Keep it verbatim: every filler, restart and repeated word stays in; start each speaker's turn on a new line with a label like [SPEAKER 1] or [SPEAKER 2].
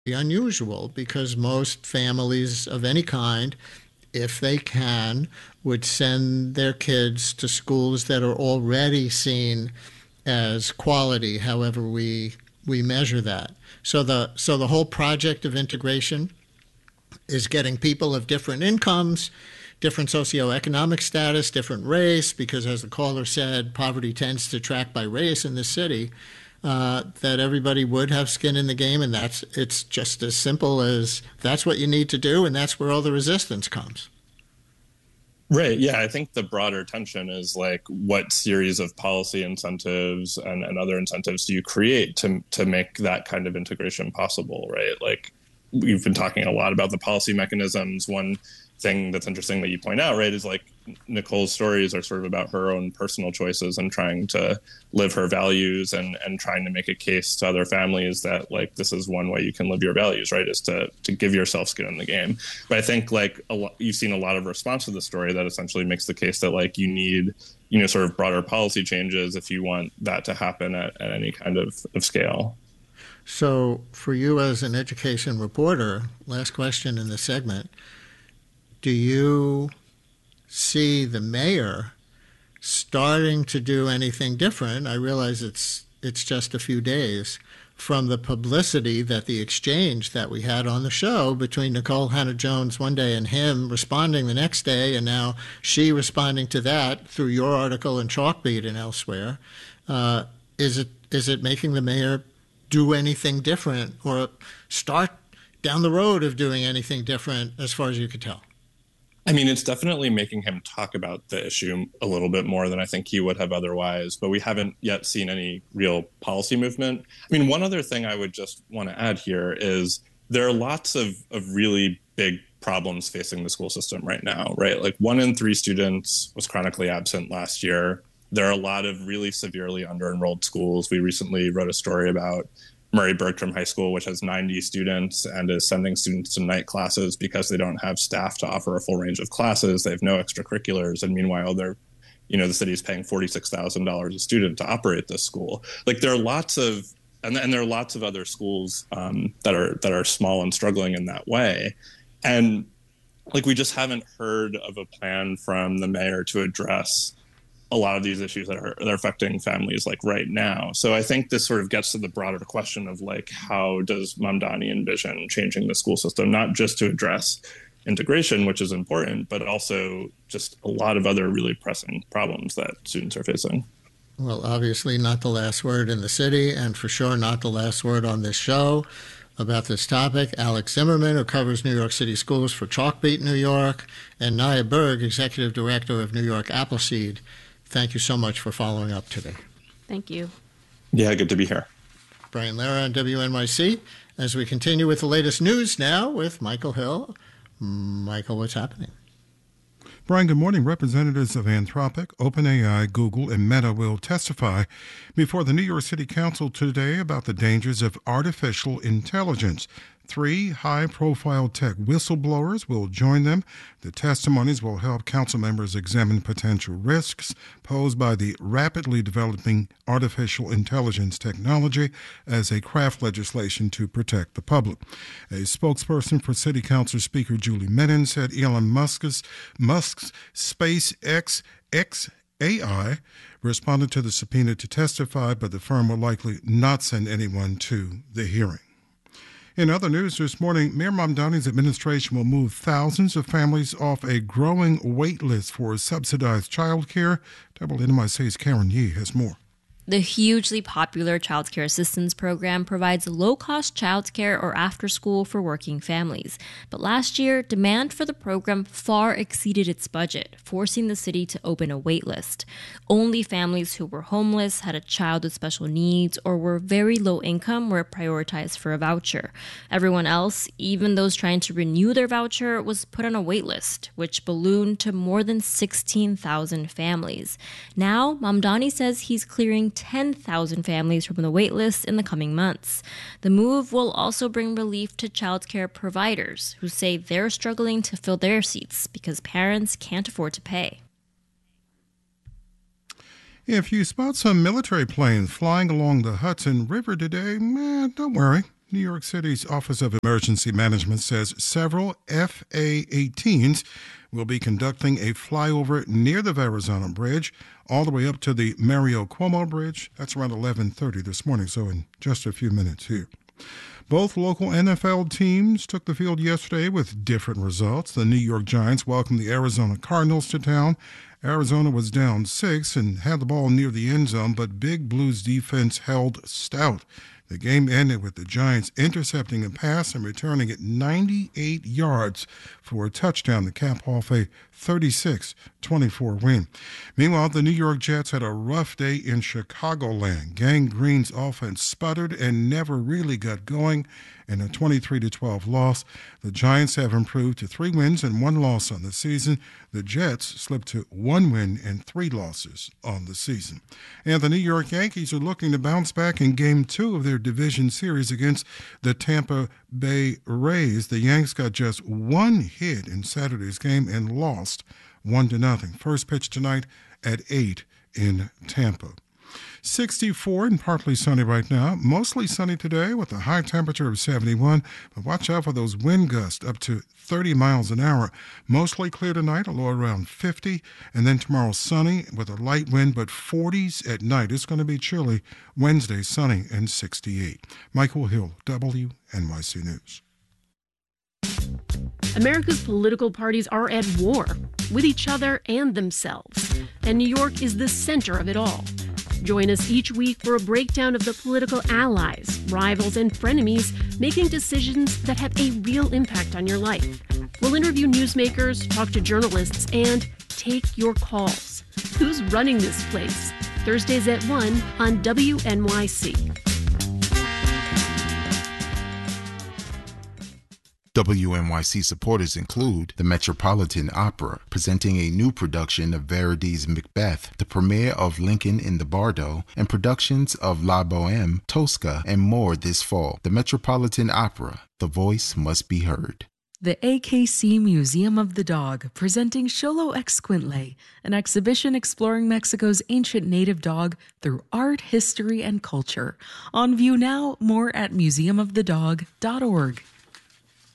[SPEAKER 1] unusual because most families of any kind, if they can, would send their kids to schools that are already seen as quality, however we we measure that. So the so the whole project of integration is getting people of different incomes, different socioeconomic status, different race, because as the caller said, poverty tends to track by race in this city, uh, that everybody would have skin in the game, and that's it's just as simple as that's what you need to do, and that's where all the resistance comes.
[SPEAKER 2] Right. Yeah. I think the broader tension is like what series of policy incentives and, and other incentives do you create to to make that kind of integration possible, right? Like we've been talking a lot about the policy mechanisms. One thing that's interesting that you point out, right, is like Nicole's stories are sort of about her own personal choices and trying to live her values and, and trying to make a case to other families that like this is one way you can live your values, right, is to to give yourself skin in the game. But I think like a lot, you've seen a lot of response to the story that essentially makes the case that like you need, you know, sort of broader policy changes if you want that to happen at, at any kind of, of scale.
[SPEAKER 1] So for you as an education reporter, last question in this segment, do you see the mayor starting to do anything different? I realize it's it's just a few days from the publicity that the exchange that we had on the show between Nicole Hannah-Jones one day and him responding the next day, and now she responding to that through your article in Chalkbeat and elsewhere. Uh, is it is it making the mayor do anything different or start down the road of doing anything different as far as you could tell?
[SPEAKER 2] I mean, it's definitely making him talk about the issue a little bit more than I think he would have otherwise, but we haven't yet seen any real policy movement. I mean, one other thing I would just want to add here is there are lots of, of really big problems facing the school system right now, right? Like one in three students was chronically absent last year. There are a lot of really severely under-enrolled schools. We recently wrote a story about Murray Bergstrom High School, which has ninety students and is sending students to night classes because they don't have staff to offer a full range of classes. They have no extracurriculars. And meanwhile, they're, you know, the city is paying forty-six thousand dollars a student to operate this school. Like there are lots of, and, and there are lots of other schools um, that are that are small and struggling in that way. And like we just haven't heard of a plan from the mayor to address a lot of these issues that are, that are affecting families like right now. So I think this sort of gets to the broader question of like, how does Mamdani envision changing the school system, not just to address integration, which is important, but also just a lot of other really pressing problems that students are facing.
[SPEAKER 1] Well, obviously not the last word in the city, and for sure not the last word on this show about this topic. Alex Zimmerman, who covers New York City schools for Chalkbeat New York, and Naya Berg, Executive Director of New York Appleseed. Thank you so much for following up today.
[SPEAKER 3] Thank you.
[SPEAKER 2] Yeah, good to be here.
[SPEAKER 1] Brian Lara on W N Y C. As we continue with the latest news now with Michael Hill. Michael, what's happening?
[SPEAKER 4] Brian, good morning. Representatives of Anthropic, OpenAI, Google, and Meta will testify before the New York City Council today about the dangers of artificial intelligence. Three high-profile tech whistleblowers will join them. The testimonies will help council members examine potential risks posed by the rapidly developing artificial intelligence technology as they craft legislation to protect the public. A spokesperson for City Council Speaker Julie Menin said Elon Musk's, Musk's SpaceX X A I responded to the subpoena to testify, but the firm will likely not send anyone to the hearing. In other news this morning, Mayor Mamdani's administration will move thousands of families off a growing wait list for subsidized child care. W N Y C's Karen Yee has more.
[SPEAKER 3] The hugely popular Child Care Assistance Program provides low-cost childcare or after-school for working families. But last year, demand for the program far exceeded its budget, forcing the city to open a wait list. Only families who were homeless, had a child with special needs, or were very low income were prioritized for a voucher. Everyone else, even those trying to renew their voucher, was put on a wait list, which ballooned to more than sixteen thousand families. Now, Mamdani says he's clearing ten thousand families from the wait list in the coming months. The move will also bring relief to childcare providers who say they're struggling to fill their seats because parents can't afford to pay.
[SPEAKER 4] If you spot some military planes flying along the Hudson River today, eh, don't worry. New York City's Office of Emergency Management says several F A eighteens will be conducting a flyover near the Verrazano Bridge all the way up to the Mario Cuomo Bridge. That's around eleven thirty this morning, so in just a few minutes here. Both local N F L teams took the field yesterday with different results. The New York Giants welcomed the Arizona Cardinals to town. Arizona was down six and had the ball near the end zone, but Big Blue's defense held stout. The game ended with the Giants intercepting a pass and returning it ninety-eight yards for a touchdown to cap off a thirty-six twenty-four win. Meanwhile, the New York Jets had a rough day in Chicagoland. Gang Green's offense sputtered and never really got going in a twenty-three to twelve loss. The Giants have improved to three wins and one loss on the season. The Jets slipped to one win and three losses on the season. And the New York Yankees are looking to bounce back in Game two of their division series against the Tampa Bay Rays. The Yanks got just one hit in Saturday's game and lost one to nothing. First pitch tonight at eight in Tampa. sixty-four and partly sunny right now. Mostly sunny today with a high temperature of seventy-one. But watch out for those wind gusts up to thirty miles an hour. Mostly clear tonight, a low around fifty. And then tomorrow sunny with a light wind, but forties at night. It's going to be chilly. Wednesday sunny and sixty-eight. Michael Hill, W N Y C News.
[SPEAKER 5] America's political parties are at war with each other and themselves. And New York is the center of it all. Join us each week for a breakdown of the political allies, rivals, and frenemies making decisions that have a real impact on your life. We'll interview newsmakers, talk to journalists, and take your calls. Who's running this place? Thursdays at one on W N Y C.
[SPEAKER 6] W N Y C supporters include the Metropolitan Opera, presenting a new production of Verdi's Macbeth, the premiere of Lincoln in the Bardo, and productions of La Bohème, Tosca, and more this fall. The Metropolitan Opera, the voice must be heard.
[SPEAKER 7] The A K C Museum of the Dog, presenting Xolo Exquintle, an exhibition exploring Mexico's ancient native dog through art, history, and culture. On view now, more at museum of the dog dot org.